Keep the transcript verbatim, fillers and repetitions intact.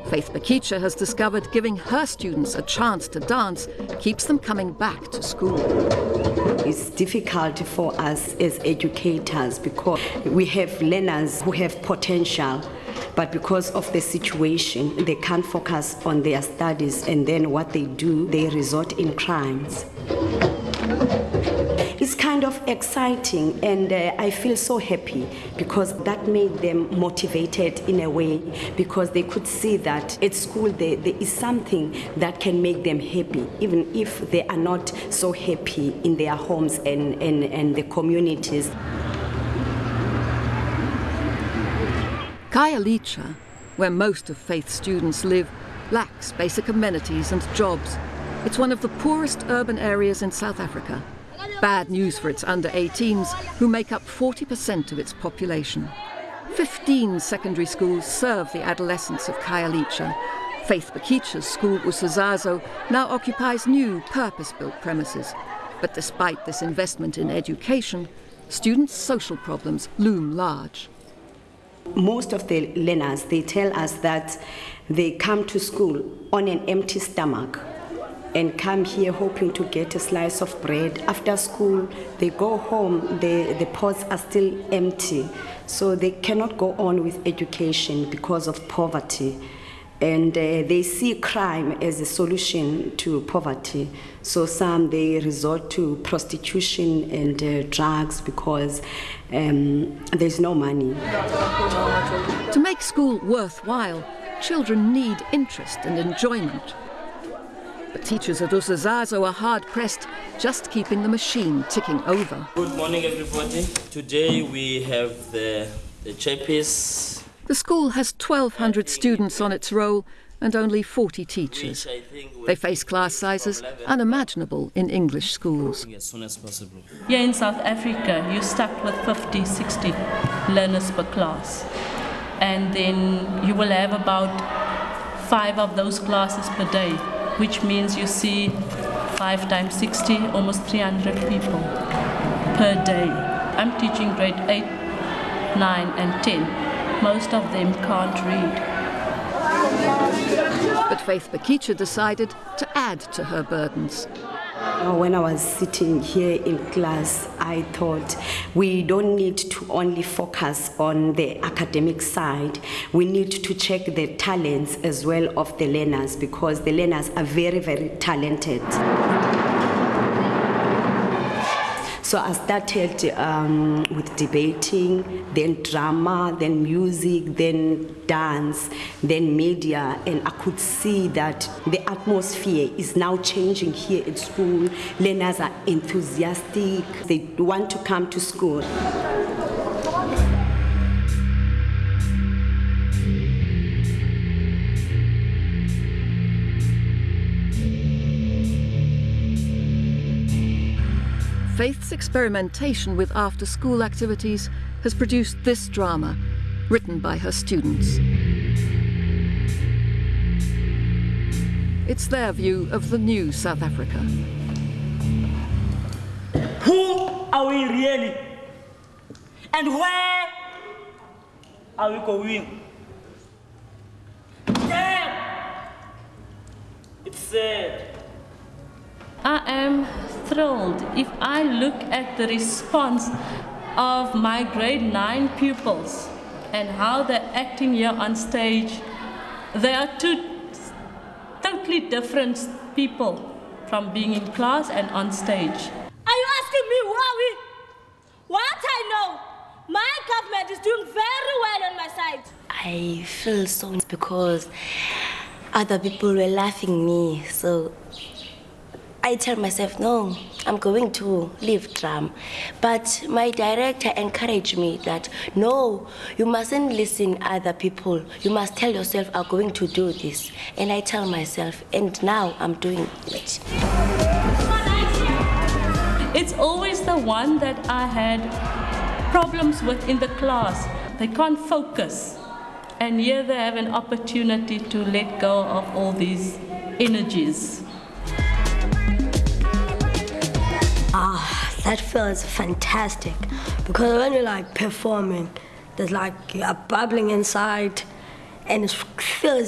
Faith Bakicha has discovered giving her students a chance to dance keeps them coming back to school. It's difficult for us as educators because we have learners who have potential, but because of the situation, they can't focus on their studies, and then what they do, they resort in crimes. It's kind of exciting, and uh, I feel so happy because that made them motivated in a way, because they could see that at school there, there is something that can make them happy, even if they are not so happy in their homes and, and, and the communities. Khayelitsha, where most of Faith's students live, lacks basic amenities and jobs. It's one of the poorest urban areas in South Africa. Bad news for its under eighteens, who make up forty percent of its population. Fifteen secondary schools serve the adolescents of Khayelitsha. Faith Bakicha's school, Usizazo, now occupies new, purpose-built premises. But despite this investment in education, students' social problems loom large. Most of the learners, they tell us that they come to school on an empty stomach and come here hoping to get a slice of bread. After school, they go home, the, the pots are still empty. So they cannot go on with education because of poverty. And uh, they see crime as a solution to poverty. So some, they resort to prostitution and uh, drugs because um, there's no money. To make school worthwhile, children need interest and enjoyment. But teachers at Usizazo are hard-pressed just keeping the machine ticking over. Good morning, everybody. Today we have the, the chairpiece. The school has twelve hundred students on its roll and only forty teachers. They face class sizes unimaginable in English schools. As soon as possible. Here in South Africa, you're stuck with fifty, sixty learners per class. And then you will have about five of those classes per day, which means you see five times sixty, almost three hundred people per day. I'm teaching grade eight, nine, and ten. Most of them can't read. But Faith Bakicha decided to add to her burdens. When I was sitting here in class, I thought we don't need to only focus on the academic side. We need to check the talents as well of the learners, because the learners are very, very talented. So I started um, with debating, then drama, then music, then dance, then media, and I could see that the atmosphere is now changing here at school. Learners are enthusiastic, they want to come to school. Faith's experimentation with after-school activities has produced this drama, written by her students. It's their view of the new South Africa. Who are we really? And where are we going? Damn! It's sad. I am thrilled if I look at the response of my grade nine pupils and how they're acting here on stage. They are two totally different people from being in class and on stage. Are you asking me who are we? What I know, my government is doing very well on my side. I feel so because other people were laughing me, so I tell myself, no, I'm going to leave drum. But my director encouraged me that, no, you mustn't listen to other people. You must tell yourself, I'm going to do this. And I tell myself, and now I'm doing it. It's always the one that I had problems with in the class. They can't focus. And here they have an opportunity to let go of all these energies. Ah, that feels fantastic, because when you're like performing, there's like you're bubbling inside and it feels